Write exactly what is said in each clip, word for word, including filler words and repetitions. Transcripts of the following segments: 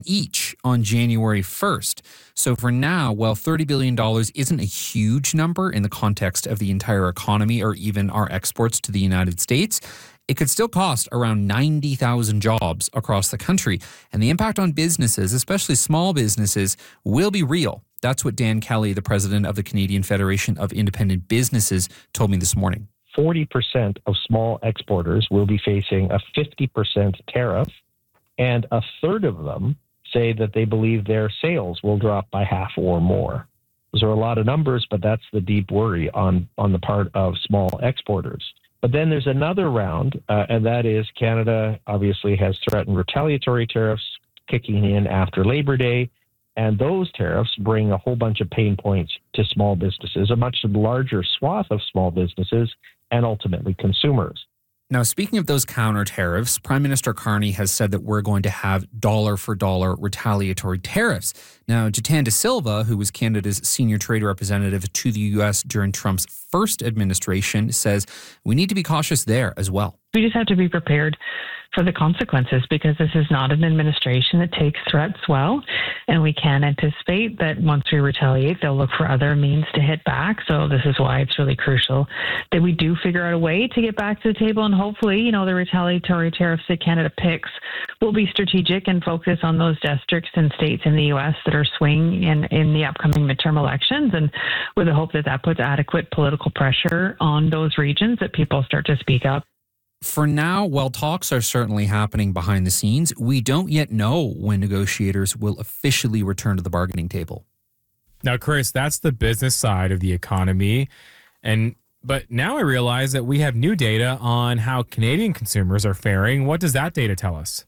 each on January first. So for now, while thirty billion dollars isn't a huge number in the context of the entire economy or even our exports to the United States, it could still cost around ninety thousand jobs across the country. And the impact on businesses, especially small businesses, will be real. That's what Dan Kelly, the president of the Canadian Federation of Independent Businesses, told me this morning. forty percent of small exporters will be facing a fifty percent tariff, and a third of them say that they believe their sales will drop by half or more. Those are a lot of numbers, but that's the deep worry on, on the part of small exporters. But then there's another round, uh, and that is Canada obviously has threatened retaliatory tariffs kicking in after Labor Day, and those tariffs bring a whole bunch of pain points to small businesses, a much larger swath of small businesses, and ultimately consumers. Now, speaking of those counter tariffs, Prime Minister Carney has said that we're going to have dollar for dollar retaliatory tariffs. Now, Jatan De Silva, who was Canada's senior trade representative to the U S during Trump's first administration, says we need to be cautious there as well. We just have to be prepared for the consequences, because this is not an administration that takes threats well. And we can anticipate that once we retaliate, they'll look for other means to hit back. So this is why it's really crucial that we do figure out a way to get back to the table. And hopefully, you know, the retaliatory tariffs that Canada picks will be strategic and focus on those districts and states in the U S that are swing in, in the upcoming midterm elections. And with the hope that that puts adequate political pressure on those regions, that people start to speak up. For now, while talks are certainly happening behind the scenes, we don't yet know when negotiators will officially return to the bargaining table. Now, Chris, that's the business side of the economy. And but now I realize that we have new data on how Canadian consumers are faring. What does that data tell us?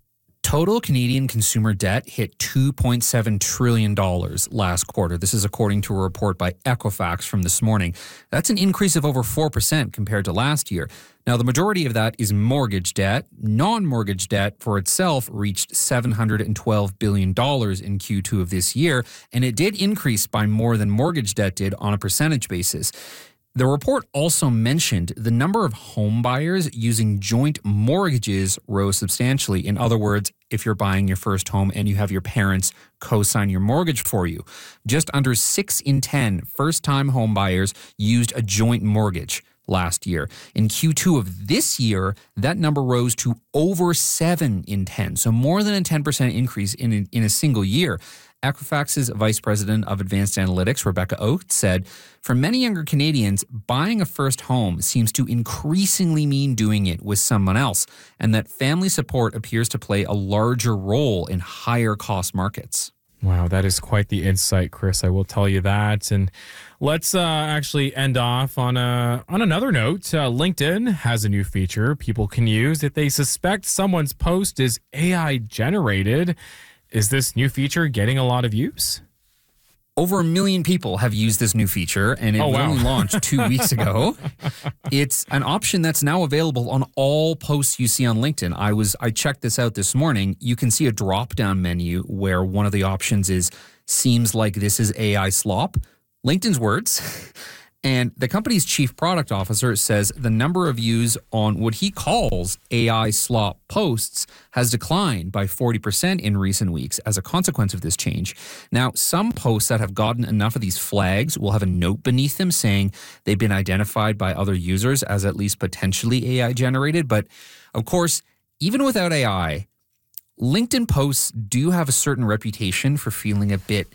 Total Canadian consumer debt hit two point seven trillion dollars last quarter. This is according to a report by Equifax from this morning. That's an increase of over four percent compared to last year. Now, the majority of that is mortgage debt. Non-mortgage debt for itself reached seven hundred twelve billion dollars in Q two of this year, and it did increase by more than mortgage debt did on a percentage basis. The report also mentioned the number of home buyers using joint mortgages rose substantially. In other words, if you're buying your first home and you have your parents co-sign your mortgage for you, just under six in ten first-time home buyers used a joint mortgage last year. In Q two of this year, that number rose to over seven in ten, so more than a ten percent increase in a, in a single year. Equifax's Vice President of Advanced Analytics, Rebecca Oates, said, for many younger Canadians, buying a first home seems to increasingly mean doing it with someone else, and that family support appears to play a larger role in higher cost markets. Wow, that is quite the insight, Chris. I will tell you that. And let's uh, actually end off on a on another note. Uh, LinkedIn has a new feature people can use if they suspect someone's post is A I generated. Is this new feature getting a lot of use? Over a million people have used this new feature, and it oh, wow. only launched two weeks ago. It's an option that's now available on all posts you see on LinkedIn. I was I checked this out this morning. You can see a drop-down menu where one of the options is, seems like this is A I slop. LinkedIn's words. And the company's chief product officer says the number of views on what he calls A I slop posts has declined by forty percent in recent weeks as a consequence of this change. Now, some posts that have gotten enough of these flags will have a note beneath them saying they've been identified by other users as at least potentially A I generated. But of course, even without A I, LinkedIn posts do have a certain reputation for feeling a bit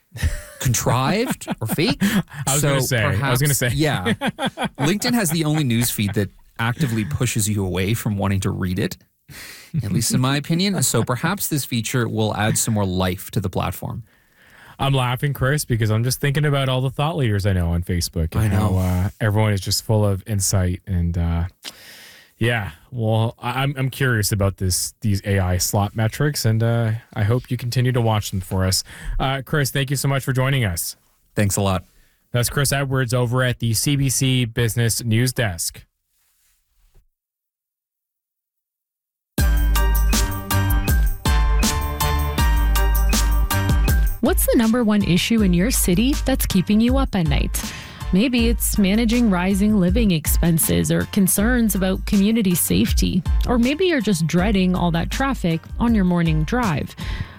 contrived or fake. I was so going to say. Perhaps, I was going to say. Yeah. LinkedIn has the only news feed that actively pushes you away from wanting to read it, at least in my opinion. So perhaps this feature will add some more life to the platform. I'm laughing, Chris, because I'm just thinking about all the thought leaders I know on Facebook. And I know. How, uh, everyone is just full of insight and uh, yeah, well, I'm I'm curious about this these A I slot metrics, and uh, I hope you continue to watch them for us. Uh, Chris, thank you so much for joining us. Thanks a lot. That's Chris Edwards over at the C B C Business News Desk. What's the number one issue in your city that's keeping you up at night? Maybe it's managing rising living expenses or concerns about community safety. Or maybe you're just dreading all that traffic on your morning drive.